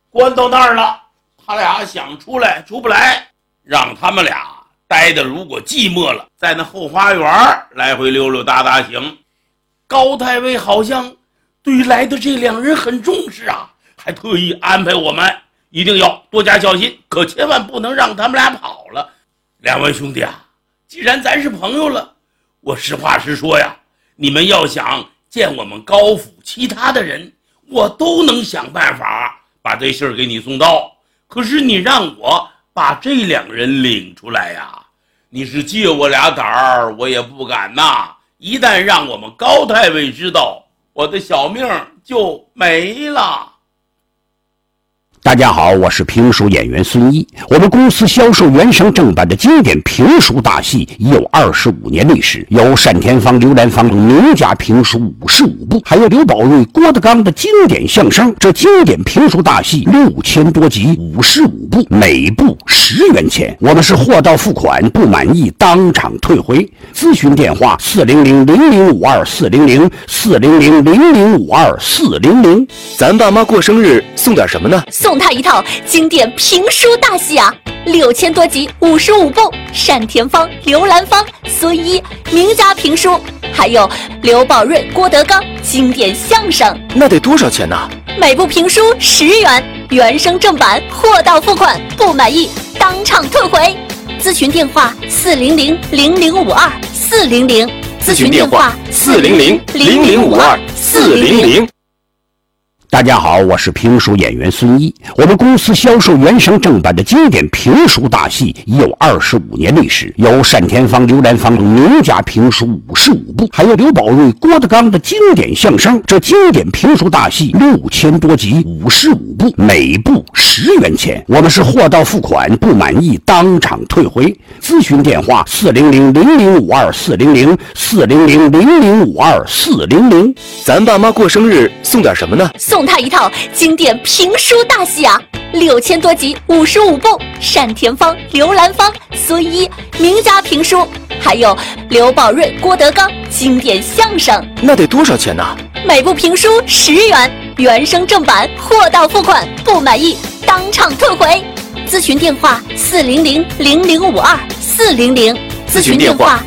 关到那儿了，他俩想出来出不来，让他们俩待的如果寂寞了，在那后花园来回溜溜达达行。高太尉好像对于来的这两人很重视啊，还特意安排我们一定要多加小心，可千万不能让他们俩跑了。两位兄弟啊，既然咱是朋友了，我实话实说呀，你们要想见我们高府其他的人，我都能想办法把这事儿给你送到。可是你让我把这两人领出来呀，你是借我俩胆儿，我也不敢呐。一旦让我们高太尉知道，我的小命就没了。 大家好，我是评书演员孙一。我们公司销售原声正版的经典评书大戏已有25年历史，有单田芳、刘兰芳等名家评书55部，还有刘宝瑞、郭德纲的经典相声。这经典评书大戏6000多集，55部，每部10元钱。我们是货到付款，不满意当场退回。咨询电话400-0052-400，400-0052-400。 咱爸妈过生日送点什么呢？ 送他一套经典评书大戏啊，6000多集，55部，单田芳、刘兰芳、孙一名家评书，还有刘宝瑞、郭德纲经典相声。 那得多少钱呢？ 每部评书10元，原声正版，货到付款，不满意当场退回。咨询电话400-0052-400， 咨询电话400-0052-400。 大家好，我是评书演员孙一。我们公司销售原声正版的经典评书大戏已有25年历史，有单田芳、刘兰芳等名家评书55部，还有刘宝瑞、郭德纲的经典相声。这经典评书大戏6000多集，55部，每部10元钱。我们是货到付款，不满意当场退回。咨询电话400-0052-400， 400-0052-400。 咱爸妈过生日送点什么呢？ 送他一套经典评书大戏啊，6000多集，55部，单田芳、刘兰芳、孙一名家评书，还有刘宝瑞、郭德纲经典相声。 那得多少钱呢？ 每部评书10元，原声正版，货到付款，不满意当场退回。咨询电话400-0052-400， 咨询电话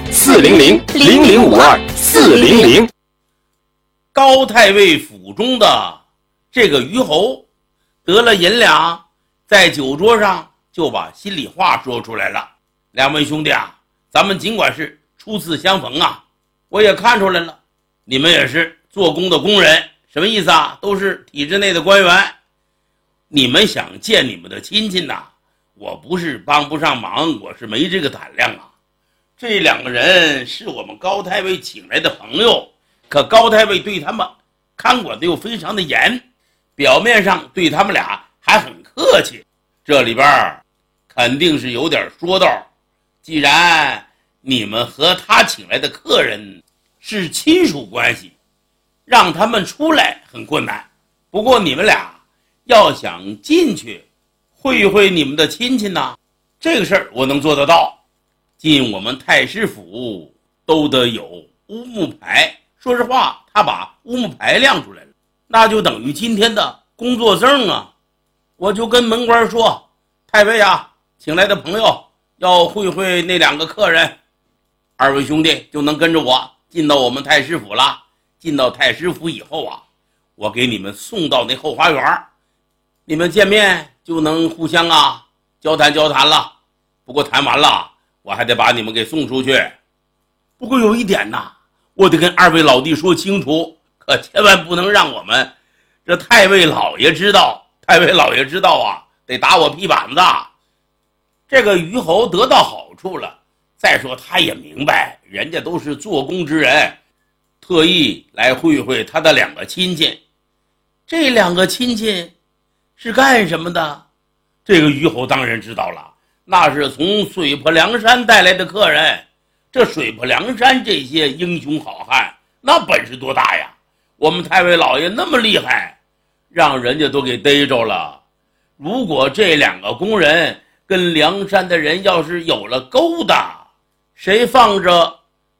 400-0052-400。 高太尉府中的这个虞侯得了银两，在酒桌上就把心里话说出来了。两位兄弟啊，咱们尽管是初次相逢啊，我也看出来了，你们也是做工的工人，什么意思啊？都是体制内的官员。你们想见你们的亲戚呐，我不是帮不上忙，我是没这个胆量啊。这两个人是我们高太尉请来的朋友，可高太尉对他们看管的又非常的严，表面上对他们俩还很客气，这里边肯定是有点说道。既然你们和他请来的客人是亲属关系，让他们出来很困难。不过你们俩要想进去会一会你们的亲戚呢，这个事儿我能做得到。进我们太师府都得有乌木牌，说实话，他把乌木牌亮出来了，那就等于今天的工作证啊。我就跟门官说，太尉啊，请来的朋友要会会那两个客人，二位兄弟就能跟着我进到我们太师府了。进到太师府以后啊，我给你们送到那后花园，你们见面就能互相交谈了。不过谈完了，我还得把你们给送出去。不过有一点呐，我得跟二位老弟说清楚，可千万不能让我们这太尉老爷知道。太尉老爷知道啊，得打我屁板子。这个虞侯得到好处了，再说他也明白人家都是做工之人，特意来会会他的两个亲戚。这两个亲戚是干什么的？这个虞侯当然知道了，那是从水泊梁山带来的客人。这水泊梁山这些英雄好汉，那本事多大呀！我们太尉老爷那么厉害，让人家都给逮着了。如果这两个工人跟梁山的人要是有了勾搭，谁放着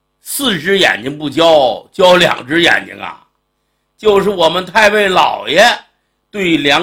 4只眼睛不交，交2只眼睛啊？就是我们太尉老爷对梁